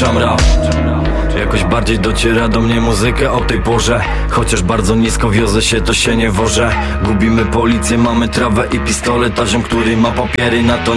włączam rap. Jakoś bardziej dociera do mnie muzyka o tej porze. Chociaż bardzo nisko wiozę się, to się nie wożę. Gubimy policję, mamy trawę i pistolet. A ziom, który ma papiery na to